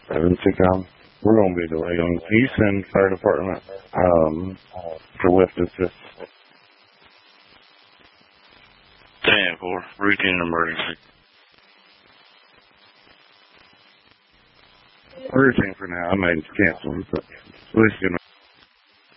We're going to be delayed on Easton Fire Department for lift assist. 10-4, routine emergency. Routine for now. I might cancel it, but at least going